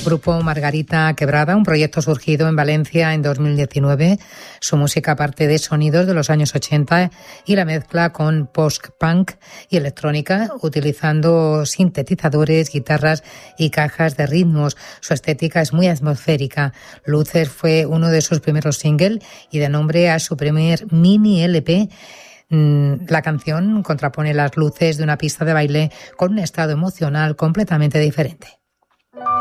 Grupo Margarita Quebrada, un proyecto surgido en Valencia en 2019. Su música parte de sonidos de los años 80 y la mezcla con post-punk y electrónica, utilizando sintetizadores, guitarras y cajas de ritmos. Su estética es muy atmosférica. Luces fue uno de sus primeros singles y de nombre a su primer mini LP. La canción contrapone las luces de una pista de baile con un estado emocional completamente diferente.